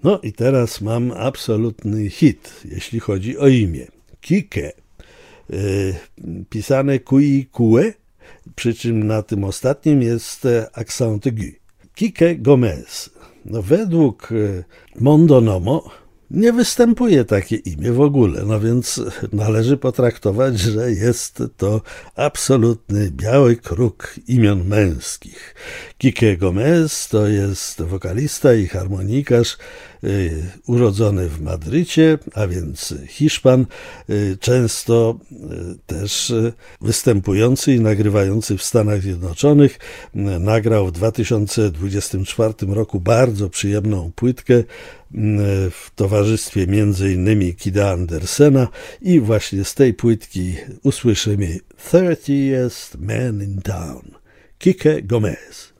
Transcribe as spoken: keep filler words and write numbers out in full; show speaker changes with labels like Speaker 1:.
Speaker 1: No i teraz mam absolutny hit, jeśli chodzi o imię. Kike, yy, pisane kui kue, przy czym na tym ostatnim jest accent aigu. Kike Gomez. No według Mondonomo nie występuje takie imię w ogóle, no więc należy potraktować, że jest to absolutny biały kruk imion męskich. Kike Gomez to jest wokalista i harmonikarz y, urodzony w Madrycie, a więc Hiszpan, y, często y, też y, występujący i nagrywający w Stanach Zjednoczonych. Y, nagrał w dwa tysiące dwudziestym czwartym roku bardzo przyjemną płytkę y, w towarzystwie między innymi Kida Andersena i właśnie z tej płytki usłyszymy thirtieth Man in Town, Kike Gomez.